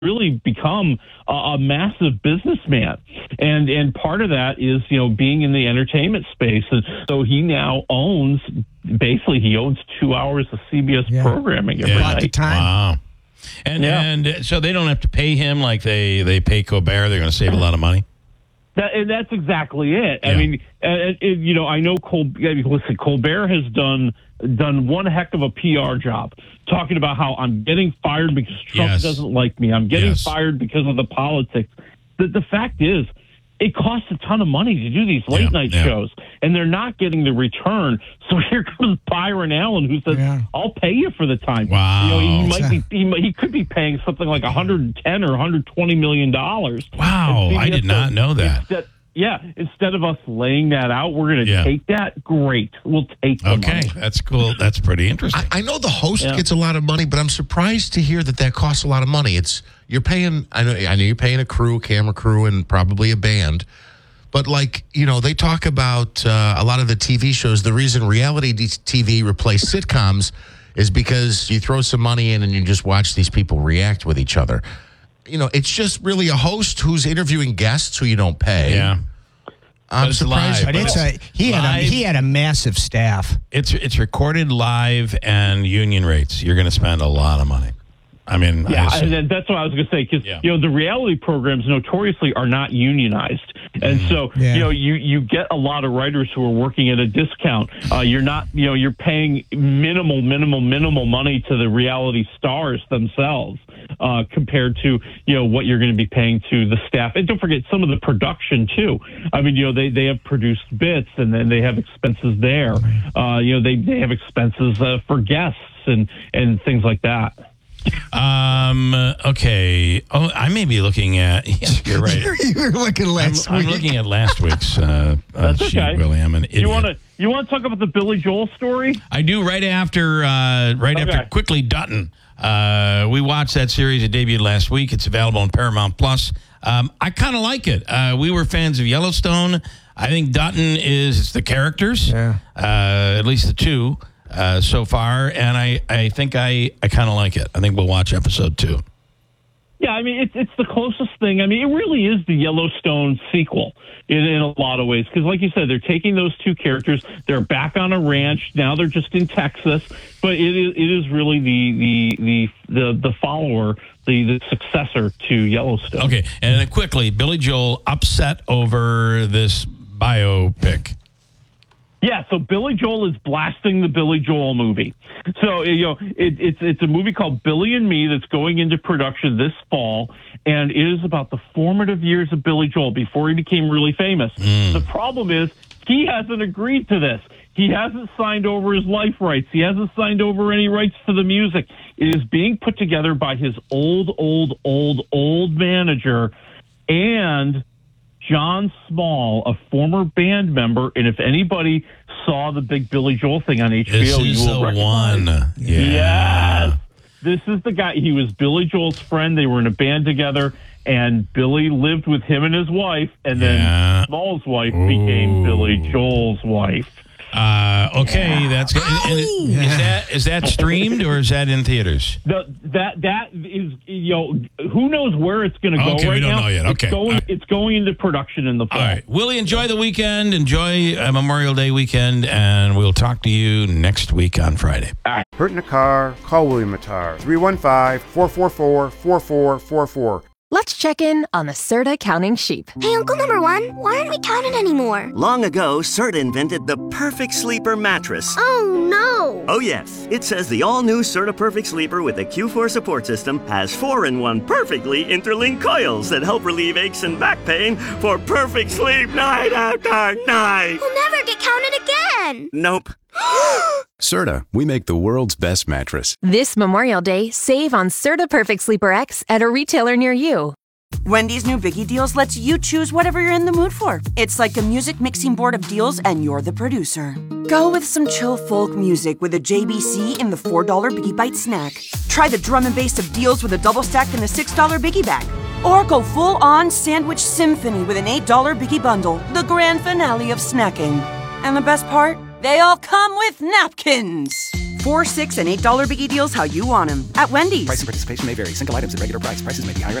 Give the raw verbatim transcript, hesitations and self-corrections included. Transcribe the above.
really become a, a massive businessman. And and part of that is, you know, being in the entertainment space. And so he now owns, basically he owns two hours of C B S yeah. programming every yeah. night. At the time. Wow. And yeah. and so they don't have to pay him like they, they pay Colbert. They're going to save a lot of money. That, and that's exactly it. Yeah. I mean, uh, it, you know, I know Col- listen, Colbert has done done one heck of a P R job, talking about how I'm getting fired because Trump yes. doesn't like me. I'm getting yes. fired because of the politics. The, the fact is, it costs a ton of money to do these late yeah, night yeah. shows, and they're not getting the return. So here comes Byron Allen, who says, yeah. "I'll pay you for the time." Wow, you know, he might be he, might, he could be paying something like one hundred ten or one hundred twenty million dollars. Wow, I did not know that. Instead, yeah, instead of us laying that out, we're going to yeah. take that. Great, we'll take the okay, money. That's cool. That's pretty interesting. I, I know the host Yeah. gets a lot of money, but I'm surprised to hear that that costs a lot of money. It's you're paying. I know. I know you're paying a crew, camera crew, and probably a band. But like you know, they talk about uh, a lot of the T V shows. The reason reality T V replaced sitcoms is because you throw some money in and you just watch these people react with each other. You know, it's just really a host who's interviewing guests who you don't pay. Yeah. I'm it's surprised. live. But it's a, he had a, he had a massive staff. It's it's recorded live and union rates. You're going to spend a lot of money. I mean, Yeah, I and that's what I was going to say, because Yeah. you know the reality programs notoriously are not unionized, and so Yeah. you know you, you get a lot of writers who are working at a discount. Uh, you're not, you know, you're paying minimal, minimal, minimal money to the reality stars themselves uh, compared to you know what you're going to be paying to the staff. And don't forget some of the production too. I mean, you know, they, they have produced bits, and then they have expenses there. Uh, you know, they they have expenses uh, for guests and and things like that. Um. Okay. Oh, I may be looking at. Yeah, you're right. You're, you're looking I'm, last I'm week. looking at last week's. Uh, uh, That's sheet, okay. Willie. I'm an idiot. You want to you want to talk about the Billy Joel story? I do right after. Uh, right Okay. after quickly Dutton. Uh, we watched that series. It debuted last week. It's available on Paramount Plus. Um, I kind of like it. Uh, we were fans of Yellowstone. I think Dutton is it's the characters. Yeah. Uh, at least the two. Uh, so far, and I, I think I, I kind of like it. I think we'll watch episode two. Yeah, I mean, it's it's the closest thing. I mean, it really is the Yellowstone sequel in, in a lot of ways. Because like you said, they're taking those two characters. They're back on a ranch. Now they're just in Texas. But it is, it is really the the the the, the follower, the, the successor to Yellowstone. Okay, and then quickly, Billy Joel upset over this biopic. Yeah, so Billy Joel is blasting the Billy Joel movie. So, you know, it, it's it's a movie called Billy and Me that's going into production this fall, and it is about the formative years of Billy Joel before he became really famous. Mm. The problem is he hasn't agreed to this. He hasn't signed over his life rights. He hasn't signed over any rights to the music. It is being put together by his old, old, old, old manager and John Small, a former band member, and if anybody saw the big Billy Joel thing on H B O, This you is will the recognize. one. Yeah. Yes. This is the guy. He was Billy Joel's friend. They were in a band together, and Billy lived with him and his wife, and then Yeah. Small's wife became Billy Joel's wife. Uh, okay, that's good. And, and is that is that streamed or is that in theaters? The, that that is, you know, who knows where it's going to go Okay, we right don't now. know yet. Okay. It's going, All right. it's going into production in the fall. All right, Willie, enjoy the weekend. Enjoy uh, Memorial Day weekend, and we'll talk to you next week on Friday. Hurt in a car? Call William Mattar. three one five, four four four, four four four four. Let's check in on the Serta counting sheep. Hey, Uncle Number One, why aren't we counting anymore? Long ago, Serta invented the Perfect Sleeper mattress. Oh, no. Oh, yes. It says the all-new Serta Perfect Sleeper with the Q four support system has four in one perfectly interlinked coils that help relieve aches and back pain for perfect sleep night after night. We'll never get counted again. Nope. Serta, we make the world's best mattress. This Memorial Day, save on Serta Perfect Sleeper X at a retailer near you. Wendy's new Biggie Deals lets you choose whatever you're in the mood for. It's like a music mixing board of deals, and you're the producer. Go with some chill folk music with a J B C in the four dollar Biggie Bite snack. Try the drum and bass of deals with a double stack in the six dollar Biggie Bag. Or go full-on sandwich symphony with an eight dollar Biggie Bundle, the grand finale of snacking. And the best part? They all come with napkins. Four, six, and eight dollar biggie deals how you want them. At Wendy's. Price and participation may vary. Single items at regular price. Prices may be higher.